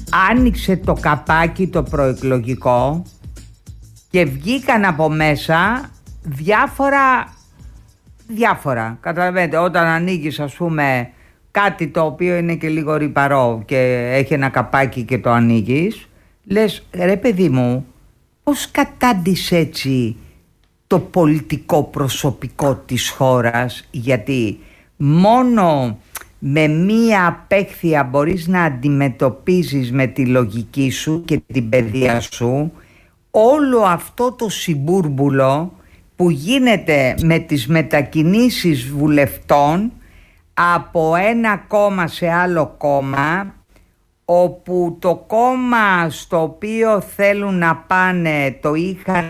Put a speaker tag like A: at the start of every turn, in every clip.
A: άνοιξε το καπάκι το προεκλογικό και βγήκαν από μέσα διάφορα. Καταλαβαίνετε, όταν ανοίγεις ας πούμε κάτι το οποίο είναι και λίγο ρυπαρό και έχει ένα καπάκι και το ανοίγεις, λες ρε παιδί μου, πώς κατάντησε έτσι το πολιτικό προσωπικό της χώρας, γιατί μόνο με μία απέχθεια μπορείς να αντιμετωπίζεις με τη λογική σου και την παιδεία σου όλο αυτό το συμπούρμπουλο που γίνεται με τις μετακινήσεις βουλευτών από ένα κόμμα σε άλλο κόμμα, όπου το κόμμα στο οποίο θέλουν να πάνε το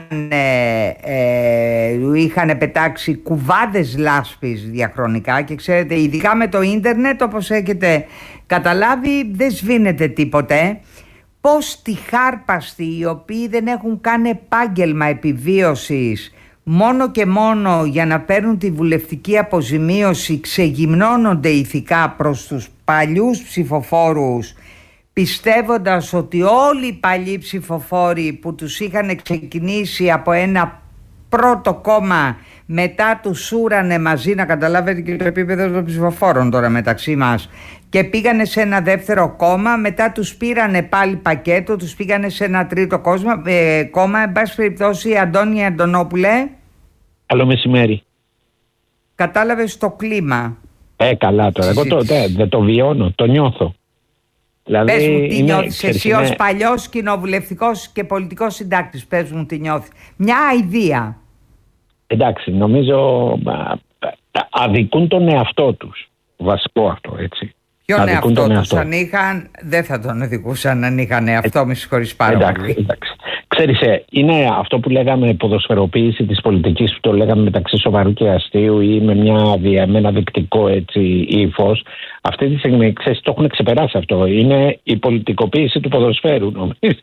A: είχαν πετάξει κουβάδες λάσπης διαχρονικά, και ξέρετε, ειδικά με το ίντερνετ, όπως έχετε καταλάβει, δεν σβήνεται τίποτε. Πώς τυχάρπαστοι οι οποίοι δεν έχουν κάνει επάγγελμα επιβίωσης μόνο και μόνο για να παίρνουν τη βουλευτική αποζημίωση ξεγυμνώνονται ηθικά προς τους παλιούς ψηφοφόρους, πιστεύοντας ότι όλοι οι παλιοί ψηφοφόροι που τους είχαν ξεκινήσει από ένα πρώτο κόμμα μετά τους σούρανε μαζί, να καταλάβετε και το επίπεδο των ψηφοφόρων τώρα μεταξύ μας, και πήγανε σε ένα δεύτερο κόμμα, μετά τους πήρανε πάλι πακέτο, τους πήγανε σε ένα τρίτο κόμμα. Εν πάση περιπτώσει, Αντώνη Αντωνόπουλε,
B: καλό μεσημέρι.
A: Κατάλαβες το κλίμα?
B: Καλά τώρα, εγώ δεν το βιώνω, το νιώθω. Δηλαδή,
A: πες μου τι νιώθεις εσύ ως παλιός κοινοβουλευτικός και πολιτικός συντάκτης, πες μου τι νιώθεις. Μια ιδέα.
B: Εντάξει, νομίζω αδικούν τον εαυτό τους. Βασικό αυτό, έτσι.
A: Ποιον εαυτό τους? Αν είχαν, δεν θα τον αδικούσαν αν είχαν εαυτό, με συγχωρείς πάρα πολύ.
B: Εντάξει. Ξέρεις, είναι αυτό που λέγαμε ποδοσφαιροποίηση της πολιτικής, που το λέγαμε μεταξύ σοβαρού και αστείου ή με ένα δεικτικό έτσι ύφος. Αυτή τη στιγμή, ξέρεις, το έχουν ξεπεράσει αυτό. Είναι η πολιτικοποίηση του ποδοσφαίρου, νομίζω.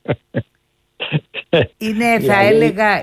A: Είναι, θα έλεγα,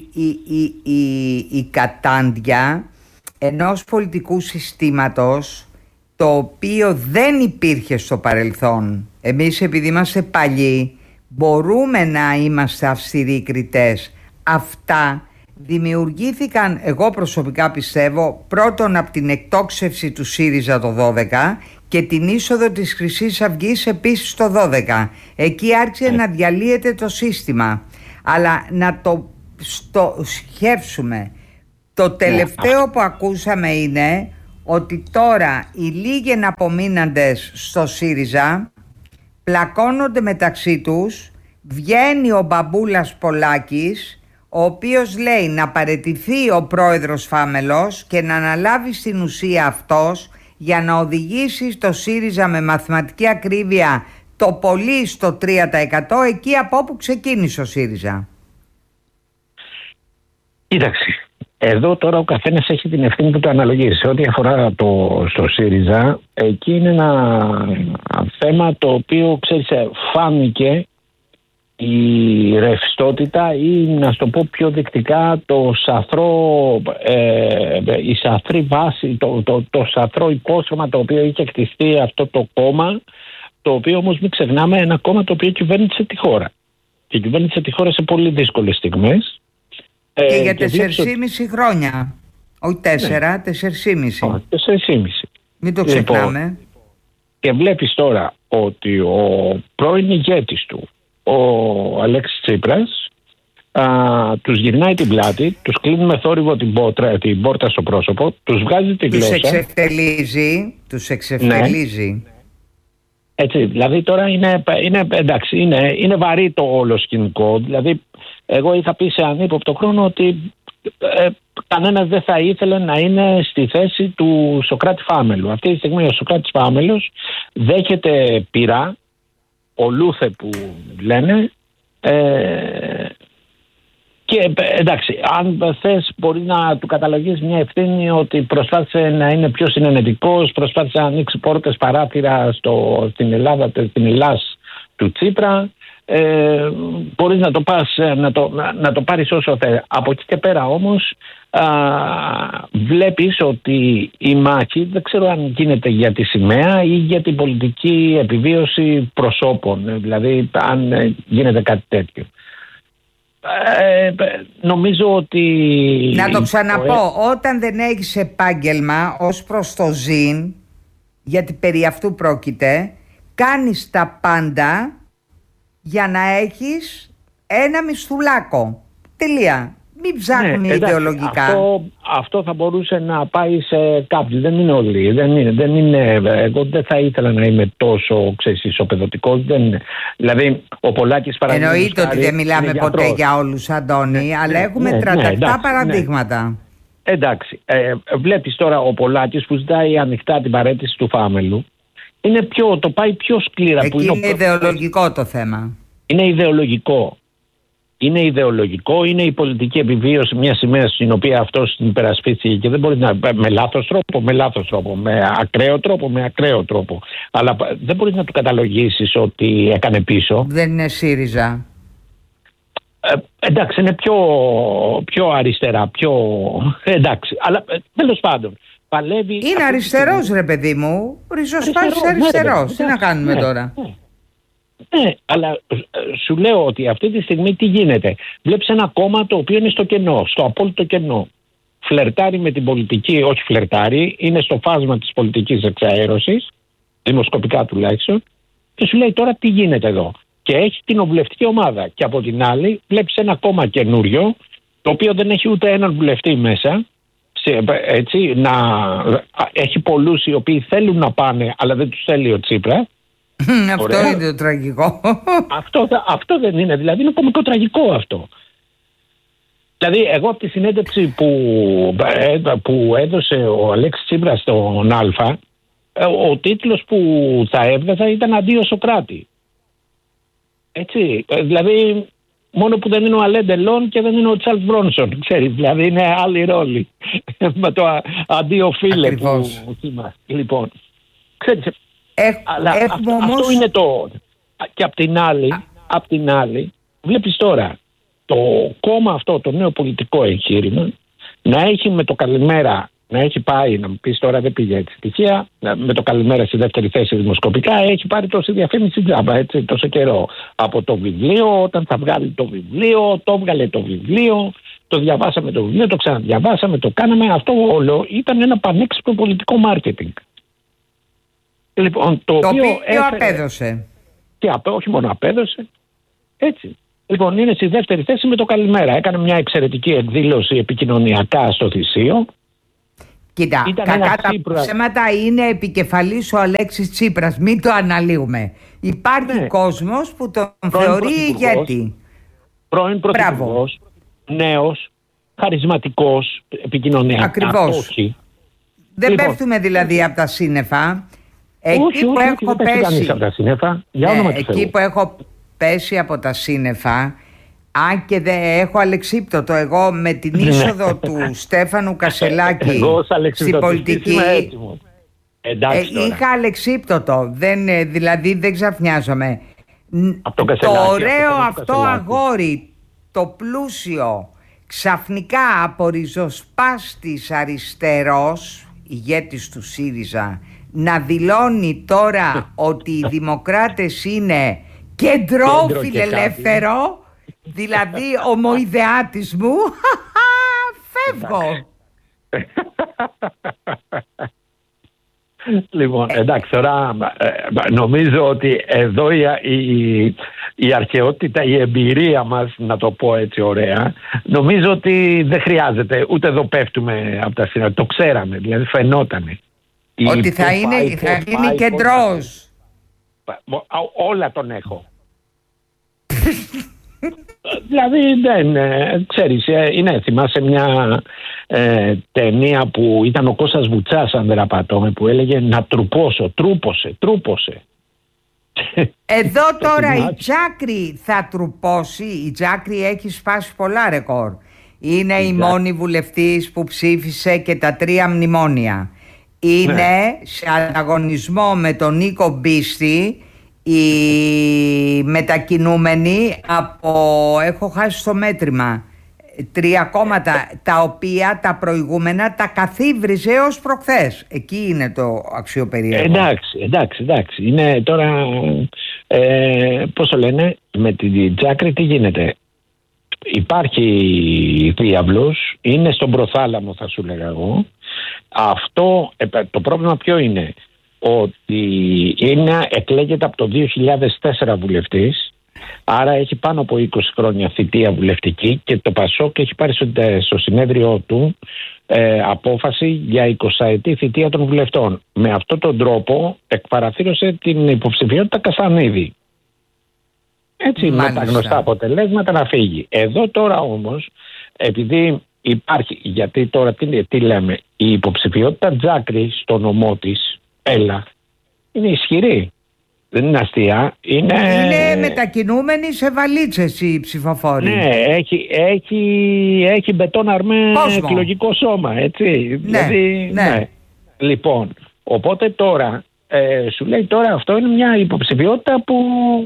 A: η κατάντια ενός πολιτικού συστήματος το οποίο δεν υπήρχε στο παρελθόν. Εμείς, επειδή είμαστε παλιοί, μπορούμε να είμαστε αυστηροί κριτές. Αυτά δημιουργήθηκαν, εγώ προσωπικά πιστεύω, πρώτον από την εκτόξευση του ΣΥΡΙΖΑ το 12 και την είσοδο της Χρυσής Αυγής επίσης το 12. Εκεί άρχισε να διαλύεται το σύστημα. Αλλά να το σκέψουμε. Το τελευταίο που ακούσαμε είναι ότι τώρα οι λίγοι εναπομείναντες στο ΣΥΡΙΖΑ πλακώνονται μεταξύ τους. Βγαίνει ο μπαμπούλας Πολάκης, ο οποίος λέει να παραιτηθεί ο πρόεδρος Φάμελος και να αναλάβει στην ουσία αυτός, για να οδηγήσει το ΣΥΡΙΖΑ με μαθηματική ακρίβεια το πολύ στο 3%, εκεί από όπου ξεκίνησε ο ΣΥΡΙΖΑ.
B: Κοίταξε, εδώ τώρα ο καθένας έχει την ευθύνη που το αναλογίζει. Σε ό,τι αφορά στο ΣΥΡΙΖΑ, εκεί είναι ένα θέμα το οποίο, ξέρεις, φάνηκε η ρευστότητα, ή να στο πω πιο δεκτικά, η σαθρή βάση, το σαθρό υπόστρωμα το οποίο είχε κτιστεί αυτό το κόμμα, το οποίο όμως μην ξεχνάμε, ένα κόμμα το οποίο κυβέρνησε τη χώρα. Και κυβέρνησε τη χώρα σε πολύ δύσκολες στιγμές.
A: Και για 4,5 χρόνια. Όχι 4, 4,5.
B: 4,5.
A: Μην το ξεχνάμε.
B: Και βλέπεις τώρα ότι ο πρώην ηγέτης του, ο Αλέξης Τσίπρας, τους γυρνάει την πλάτη, τους κλείνει με θόρυβο την πόρτα στο πρόσωπο, τους βγάζει τη γλώσσα.
A: Τους εξευτελίζει.
B: Ναι. Έτσι, δηλαδή τώρα είναι βαρύ το όλο σκηνικό. Δηλαδή, εγώ είχα πει σε ανύποπτο χρόνο ότι κανένας δεν θα ήθελε να είναι στη θέση του Σωκράτη Φάμελου. Αυτή τη στιγμή ο Σωκράτης Φάμελος δέχεται πειρά, ολούθε που λένε, και εντάξει, αν θες μπορεί να του καταλογίσει μια ευθύνη ότι προσπάθησε να είναι πιο συνενετικός, προσπάθησε να ανοίξει πόρτες παράθυρα στην Ελλάδα, στην Ελλάς του Τσίπρα, μπορείς να το πας, να το πάρεις όσο θέλεις. Από εκεί και πέρα όμως βλέπεις ότι η μάχη δεν ξέρω αν γίνεται για τη σημαία ή για την πολιτική επιβίωση προσώπων, δηλαδή αν γίνεται κάτι τέτοιο. Νομίζω ότι...
A: Να το ξαναπώ, όταν δεν έχεις επάγγελμα ως προς το ζήν, γιατί περί αυτού πρόκειται, κάνεις τα πάντα για να έχεις ένα μισθουλάκο. Τελεία. Μην ψάχνουμε ιδεολογικά.
B: Αυτό θα μπορούσε να πάει σε κάποιους. Δεν είναι όλοι. Δεν είναι, εγώ δεν θα ήθελα να είμαι τόσο ισοπεδωτικός. Δηλαδή, ο Πολάκης παραδείγματος.
A: Εννοείται ότι δεν μιλάμε ποτέ για όλους, Αντώνη, αλλά έχουμε 37 παραδείγματα.
B: Εντάξει. Βλέπεις τώρα ο Πολάκης που ζητάει ανοιχτά την παραίτηση του Φάμελου. Το πάει πιο σκληρά.
A: Εκεί είναι ιδεολογικό το θέμα.
B: Είναι ιδεολογικό. Είναι η πολιτική επιβίωση μιας σημαίας στην οποία αυτός την υπερασπίστηκε και δεν μπορεί να. Με λάθος τρόπο, με ακραίο τρόπο. Αλλά δεν μπορεί να του καταλογίσεις ότι έκανε πίσω.
A: Δεν είναι ΣΥΡΙΖΑ.
B: Εντάξει, είναι πιο αριστερά, εντάξει. Αλλά τέλος πάντων. Παλεύει.
A: Είναι αριστερός, ρε παιδί μου. Ριζοσπάστης αριστερός. Τι να κάνουμε τώρα.
B: Ναι, αλλά σου λέω ότι αυτή τη στιγμή τι γίνεται. Βλέπεις ένα κόμμα το οποίο είναι στο κενό, στο απόλυτο κενό. Φλερτάρει με την πολιτική, όχι φλερτάρει, είναι στο φάσμα της πολιτικής εξαέρωσης, δημοσκοπικά τουλάχιστον, και σου λέει τώρα τι γίνεται εδώ. Και έχει κοινοβουλευτική ομάδα. Και από την άλλη βλέπεις ένα κόμμα καινούριο, το οποίο δεν έχει ούτε έναν βουλευτή μέσα, έτσι, έχει πολλούς οι οποίοι θέλουν να πάνε, αλλά δεν τους θέλει ο Τσίπρας.
A: Αυτό είναι το τραγικό.
B: Αυτό δεν είναι, δηλαδή είναι κωμικό τραγικό αυτό. Δηλαδή εγώ από τη συνέντευξη που έδωσε ο Αλέξης Τσίπρας στον Α, ο τίτλος που θα έβγαζα ήταν «Αντίο Σωκράτη». Έτσι, δηλαδή μόνο που δεν είναι ο Αλέν Ντελόν και δεν είναι ο Τσάρλς Μπρόνσον, ξέρεις, δηλαδή είναι άλλη ρόλη με το «Αντίο φίλε» που είμαστε. Λοιπόν, ξέρεις, αλλά αυτό είναι το... Και απ' την άλλη βλέπεις τώρα το κόμμα αυτό, το νέο πολιτικό εγχείρημα, να έχει με το καλημέρα, να έχει πάει, να μου πεις τώρα δεν πήγε έτσι τυχαία, με το καλημέρα στη δεύτερη θέση δημοσκοπικά, έχει πάρει τόση διαφήμιση τζάμπα, έτσι, τόσο καιρό. Από το βιβλίο, όταν θα βγάλει το βιβλίο, το έβγαλε το βιβλίο, το διαβάσαμε το βιβλίο, το ξαναδιαβάσαμε, το κάναμε. Αυτό όλο ήταν ένα πανέξυπνο πολιτικό μάρκετινγκ. Λοιπόν, το οποίο
A: απέδωσε.
B: Και όχι μόνο απέδωσε, έτσι. Λοιπόν, είναι στη δεύτερη θέση με το καλημέρα. Έκανε μια εξαιρετική εκδήλωση επικοινωνιακά στο Θησίο.
A: Κοίτα, κακά τα ψέματα, είναι επικεφαλής ο Αλέξης Τσίπρας. Μην το αναλύουμε. Υπάρχει κόσμος που τον θεωρεί ηγέτη.
B: Πρώην πρωθυπουργός, νέος, χαρισματικός, επικοινωνιακά.
A: Ακριβώς. Δεν πέφτουμε δηλαδή από τα σύννεφα. Εκεί που έχω πέσει από τα σύννεφα, αν και δεν έχω αλεξίπτωτο, εγώ με την είσοδο του Στέφανου Κασελάκη στην πολιτική είχα αλεξίπτωτο, δηλαδή δεν ξαφνιάζομαι. Το ωραίο αυτό αγόρι, το πλούσιο, ξαφνικά από ριζοσπάστης αριστερός, ηγέτης του ΣΥΡΙΖΑ, να δηλώνει τώρα ότι οι δημοκράτες είναι κεντρόφιλελεύθερο, δηλαδή ομοειδεάτης μου, φεύγω.
B: Λοιπόν, εντάξει, τώρα νομίζω ότι εδώ η αρχαιότητα, η εμπειρία μας, να το πω έτσι ωραία, νομίζω ότι δεν χρειάζεται, ούτε εδώ πέφτουμε από τα σύνορα, το ξέραμε, δηλαδή φαινότανε.
A: Ότι θα γίνει κεντρός.
B: Όλα τον έχω. Δηλαδή ξέρεις, θυμάσαι μια ταινία που ήταν ο Κώστας Βουτσάς, αν δεν απατώμε, που έλεγε να τρούπωσε.
A: Εδώ τώρα η Τζάκρη θα τρουπώσει. Η Τζάκρη έχει σπάσει πολλά ρεκόρ. Είναι η μόνη βουλευτής που ψήφισε και τα 3 μνημόνια. Είναι σε ανταγωνισμό με τον Νίκο Μπίστη οι μετακινούμενοι από, έχω χάσει το μέτρημα, 3 κόμματα, τα οποία τα προηγούμενα τα καθίβριζε ως προχθές. Εκεί είναι το αξιοπερίεργο.
B: Εντάξει. Είναι τώρα, πώς το λένε, με την Τζάκρη τι γίνεται. Υπάρχει διάβλος, είναι στον προθάλαμο, θα σου λέγα εγώ. Αυτό, το πρόβλημα ποιο είναι? Ότι εκλέγεται από το 2004 βουλευτής, άρα έχει πάνω από 20 χρόνια θητεία βουλευτική, και το ΠΑΣΟΚ έχει πάρει στο συνέδριό του απόφαση για 20ετή θητεία των βουλευτών. Με αυτόν τον τρόπο εκπαραθύρωσε την υποψηφιότητα Κασανίδη. Έτσι, με τα γνωστά αποτελέσματα να φύγει. Εδώ τώρα όμως, επειδή υπάρχει, γιατί τώρα τι λέμε, η υποψηφιότητα Τζάκρη στο νομό της, είναι ισχυρή. Δεν είναι αστεία.
A: Είναι μετακινούμενοι σε βαλίτσες οι ψηφοφόροι.
B: Ναι, έχει μπετόν αρμέ εκλογικό σώμα, έτσι.
A: Ναι,
B: δηλαδή,
A: ναι.
B: Λοιπόν, οπότε τώρα σου λέει τώρα αυτό είναι μια υποψηφιότητα που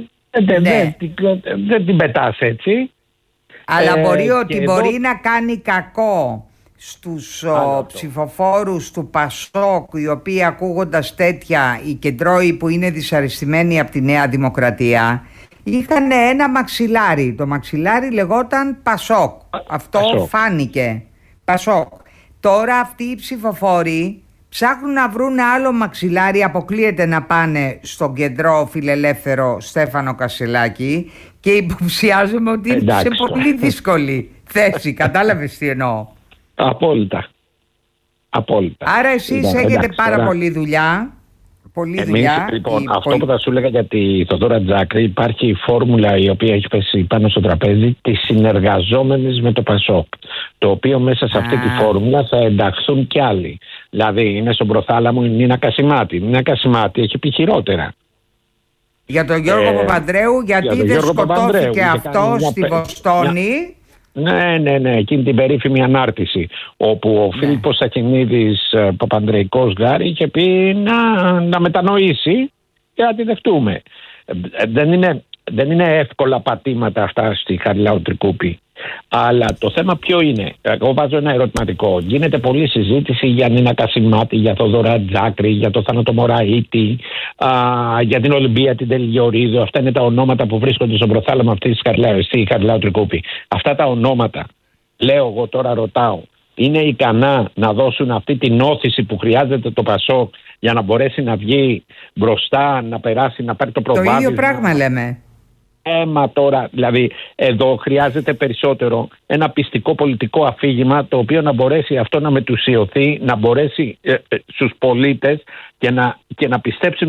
B: δεν την πετάς έτσι.
A: Αλλά μπορεί να κάνει κακό στους ψηφοφόρους του ΠΑΣΟΚ, οι οποίοι ακούγοντας τέτοια, οι κεντρώοι που είναι δυσαρεστημένοι από τη Νέα Δημοκρατία, είχαν ένα μαξιλάρι. Το μαξιλάρι λεγόταν ΠΑΣΟΚ. Αυτό φάνηκε. ΠΑΣΟΚ. Τώρα αυτοί οι ψηφοφόροι ψάχνουν να βρουν άλλο μαξιλάρι. Αποκλείεται να πάνε στον κεντρό φιλελεύθερο Στέφανο Κασελάκη, και υποψιάζομαι ότι είναι σε πολύ δύσκολη θέση. Κατάλαβες τι εννοώ?
B: Απόλυτα. Άρα
A: εσείς έχετε πάρα πολλή δουλειά.
B: Λοιπόν, αυτό που θα σου έλεγα για τη Θοδώρα Τζάκρη, υπάρχει η φόρμουλα η οποία έχει πέσει πάνω στο τραπέζι της συνεργαζόμενης με το ΠΑΣΟΚ, το οποίο μέσα σε αυτή τη φόρμουλα θα ενταχθούν κι άλλοι. Δηλαδή είναι στον προθάλαμο η Νίνα Κασιμάτη. Η Νίνα Κασιμάτη έχει πει χειρότερα.
A: Για τον Γιώργο Παπανδρέου, γιατί δεν σκοτώθηκε αυτό στη Βοστόνη.
B: Ναι, εκείνη την περίφημη ανάρτηση, όπου ο Φίλιππος Σακινίδης Παπανδρεϊκός Γάρη είχε πει να μετανοήσει και να τη δεχτούμε. Δεν είναι εύκολα πατήματα αυτά στη Χαριλάου Τρικούπη. Αλλά το θέμα ποιο είναι? Εγώ βάζω ένα ερωτηματικό. Γίνεται πολλή συζήτηση για Νίνα Κασιμάτη, για Θοδωρά Τζάκρη, για το Θάνατο Μωραήτη, για την Ολυμπία την Τελγιορίδου. Αυτά είναι τα ονόματα που βρίσκονται στον προθάλαμο αυτή στη Χαριλάου Τρικούπη. Αυτά τα ονόματα, λέω εγώ τώρα, ρωτάω, είναι ικανά να δώσουν αυτή την όθηση που χρειάζεται το ΠΑΣΟΚ για να μπορέσει να βγει μπροστά, να περάσει, να πάρει το προβάδισμα?
A: Το ίδιο πράγμα λέμε.
B: Τώρα, δηλαδή, εδώ χρειάζεται περισσότερο ένα πιστικό πολιτικό αφήγημα, το οποίο να μπορέσει αυτό να μετουσιωθεί, να μπορέσει στους πολίτες και να πιστέψουν